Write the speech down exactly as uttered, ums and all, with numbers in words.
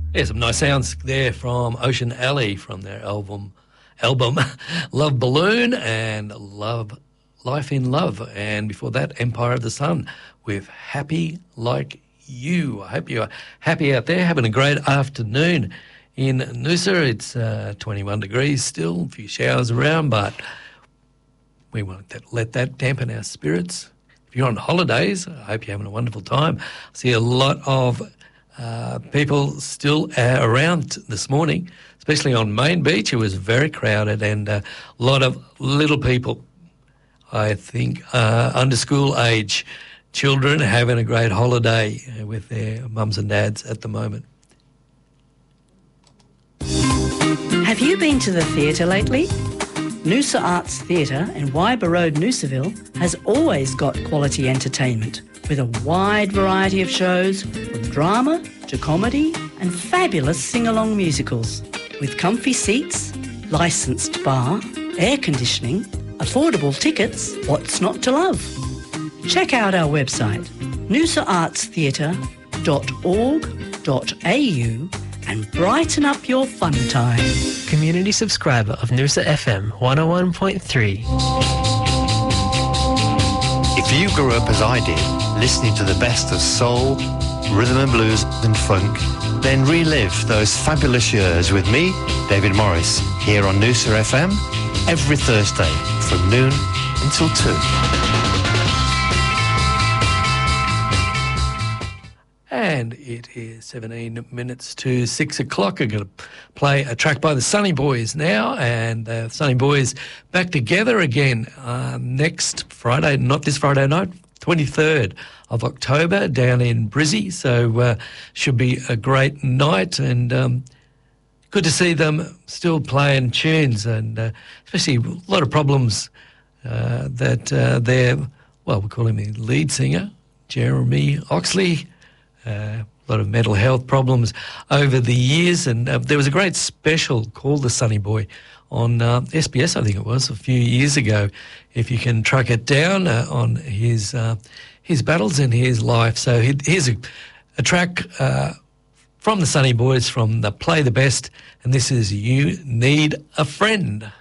Yeah, some nice sounds there from Ocean Alley from their album, album Love Balloon and Love Life in Love. And before that, Empire of the Sun with Happy Like You. I hope you are happy out there, having a great afternoon in Noosa. It's uh, twenty-one degrees still, a few showers around, but we won't let that dampen our spirits. If you're on holidays, I hope you're having a wonderful time. I see a lot of uh, people still uh, around this morning, especially on Main Beach. It was very crowded and uh, a lot of little people, I think, uh, under school age children having a great holiday with their mums and dads at the moment. Have you been to the theatre lately? Noosa Arts Theatre in Wyber Road, Noosaville has always got quality entertainment with a wide variety of shows from drama to comedy and fabulous sing-along musicals. With comfy seats, licensed bar, air conditioning, affordable tickets, what's not to love? Check out our website, noosa arts theatre dot org dot a u and brighten up your fun time. Community subscriber of Noosa F M one oh one point three. If you grew up as I did, listening to the best of soul, rhythm and blues and funk, then relive those fabulous years with me, David Morris, here on Noosa F M every Thursday from noon until two. And it is seventeen minutes to six o'clock. I'm going to play a track by the Sunny Boys now, and the uh, Sunny Boys back together again uh, next Friday, not this Friday night, twenty-third of October down in Brizzy. So uh, should be a great night, and um, good to see them still playing tunes, and uh, especially a lot of problems uh, that uh, their, well, we call him the lead singer, Jeremy Oxley. Uh, a lot of mental health problems over the years, and uh, there was a great special called The Sunny Boy on uh, S B S, I think it was, a few years ago, if you can track it down uh, on his uh, his battles and his life. So he, here's a, a track uh, from the Sunny Boys from the Play the Best, and this is You Need a Friend.